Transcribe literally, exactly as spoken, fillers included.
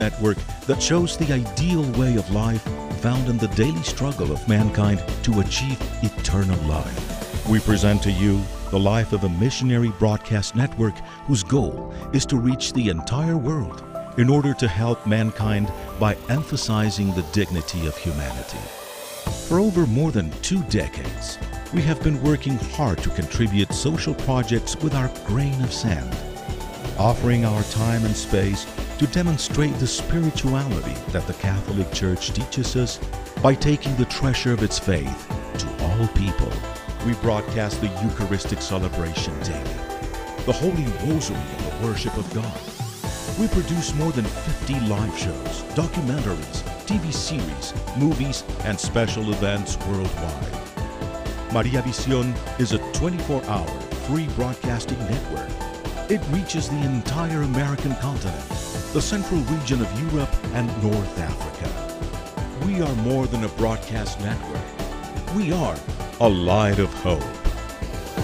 network that shows the ideal way of life found in the daily struggle of mankind to achieve eternal life. We present to you the life of a missionary broadcast network whose goal is to reach the entire world in order to help mankind by emphasizing the dignity of humanity. For over more than two decades, we have been working hard to contribute social projects with our grain of sand, offering our time and space to demonstrate the spirituality that the Catholic Church teaches us by taking the treasure of its faith to all people. We broadcast the Eucharistic celebration daily, the Holy Rosary and the worship of God. We produce more than fifty live shows, documentaries, T V series, movies, and special events worldwide. Maria Visión is a twenty-four hour free broadcasting network. It reaches the entire American continent, the central region of Europe, and North Africa. We are more than a broadcast network. We are a light of hope.